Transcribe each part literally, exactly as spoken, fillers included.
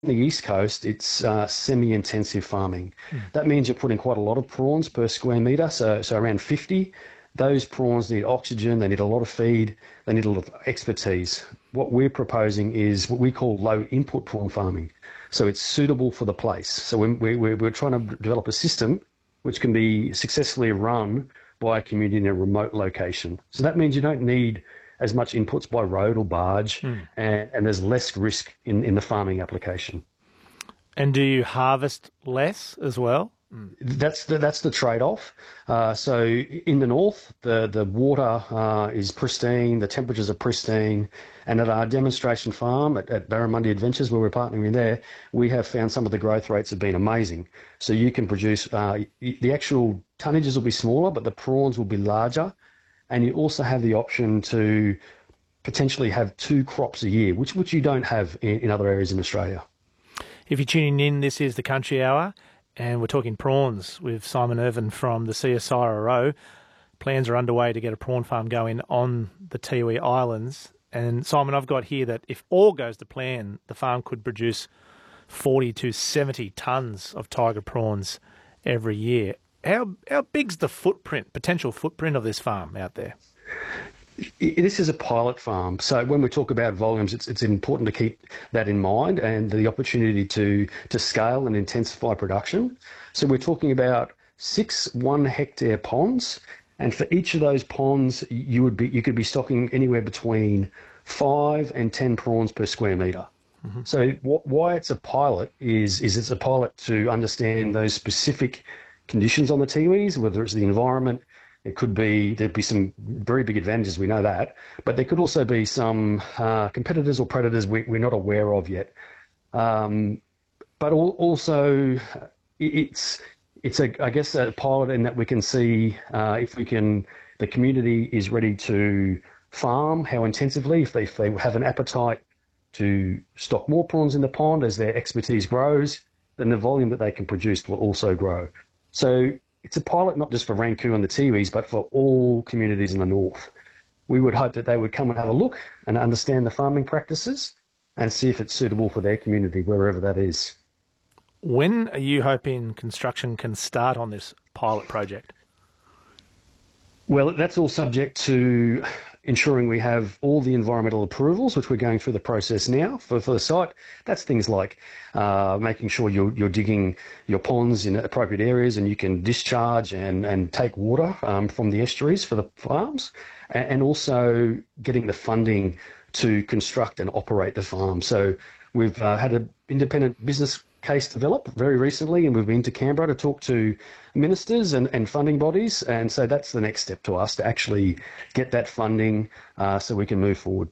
the East Coast, it's uh, semi-intensive farming. That means you're putting quite a lot of prawns per square metre, so, so around fifty. Those prawns need oxygen, they need a lot of feed, they need a lot of expertise. What we're proposing is what we call low input prawn farming. So it's suitable for the place. So we're, we're, we're trying to develop a system which can be successfully run by a community in a remote location. So that means you don't need as much inputs by road or barge, Mm. and, and there's less risk in, in the farming application. And do you harvest less as well? That's the, that's the trade-off. Uh, so in the north, the, the water uh, is pristine, the temperatures are pristine, and at our demonstration farm at, at Barramundi Adventures, where we're partnering in there, we have found some of the growth rates have been amazing. So you can produce, uh, the actual tonnages will be smaller, but the prawns will be larger, and you also have the option to potentially have two crops a year, which, which you don't have in, in other areas in Australia. If you're tuning in, this is the Country Hour, and we're talking prawns with Simon Irvin from the C S I R O. Plans are underway to get a prawn farm going on the Tiwi Islands. And Simon, I've got here that if all goes to plan, the farm could produce forty to seventy tonnes of tiger prawns every year. How how big's the footprint, potential footprint of this farm out there? This is a pilot farm, so when we talk about volumes, it's it's important to keep that in mind and the opportunity to to scale and intensify production. So we're talking about six one hectare ponds, and for each of those ponds, you would be you could be stocking anywhere between five and ten prawns per square metre. Mm-hmm. So wh- why it's a pilot is is it's a pilot to understand those specific conditions on the Tiwis, whether it's the environment. It could be, there'd be some very big advantages, we know that, but there could also be some uh, competitors or predators we, we're not aware of yet. Um, but al- also, it's, it's a, I guess, a pilot in that we can see uh, if we can, the community is ready to farm, how intensively, if they, if they have an appetite to stock more prawns in the pond as their expertise grows, then the volume that they can produce will also grow. So it's a pilot not just for Ranku and the Tiwis, but for all communities in the north. We would hope that they would come and have a look and understand the farming practices and see if it's suitable for their community, wherever that is. When are you hoping construction can start on this pilot project? Well, that's all subject to ensuring we have all the environmental approvals, which we're going through the process now for, for the site. That's things like uh, making sure you're, you're digging your ponds in appropriate areas and you can discharge and, and take water um, from the estuaries for the farms, and, and also getting the funding to construct and operate the farm. So we've uh, had an independent business case develop very recently, and we've been to Canberra to talk to ministers and, and funding bodies, and so that's the next step to us, to actually get that funding uh, so we can move forward.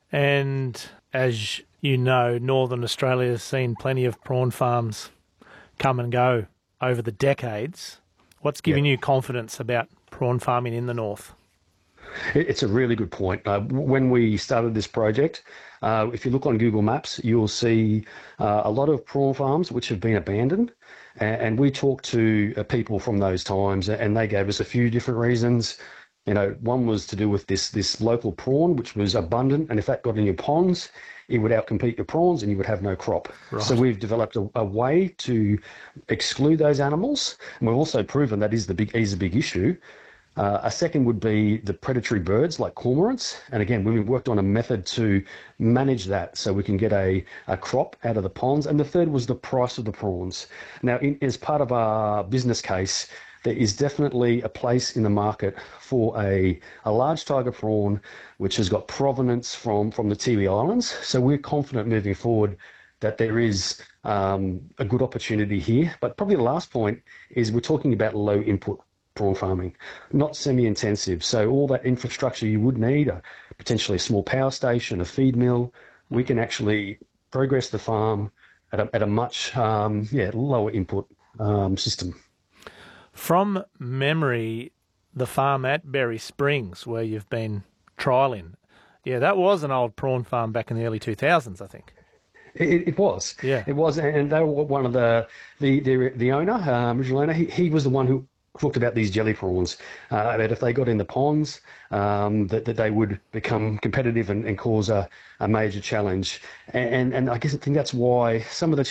And as you know, Northern Australia has seen plenty of prawn farms come and go over the decades. What's giving Yeah. you confidence about prawn farming in the north? It's a really good point. Uh, when we started this project, uh, if you look on Google Maps, you'll see uh, a lot of prawn farms which have been abandoned. And, and we talked to uh, people from those times, and they gave us a few different reasons. You know, one was to do with this this local prawn, which was abundant, and if that got in your ponds, it would outcompete your prawns and you would have no crop. Right. So we've developed a, a way to exclude those animals, and we've also proven that is the big is a big issue. Uh, a second would be the predatory birds like cormorants. And again, we've worked on a method to manage that so we can get a, a crop out of the ponds. And the third was the price of the prawns. Now, in, as part of our business case, there is definitely a place in the market for a, a large tiger prawn which has got provenance from, from the Tiwi Islands. So we're confident moving forward that there is um, a good opportunity here. But probably the last point is we're talking about low input prawn farming, not semi-intensive. So all that infrastructure you would need, a, potentially a small power station, a feed mill, we can actually progress the farm at a, at a much um, yeah lower input um, system. From memory, the farm at Berry Springs, where you've been trialling, yeah, that was an old prawn farm back in the early two thousands, I think. It, it was, Yeah. it was, and they were one of the the the, the owner, um, original owner. He, he was the one who talked about these jelly prawns, uh, that if they got in the ponds, um, that, that they would become competitive and, and cause a, a major challenge. And, and I guess I think that's why some of the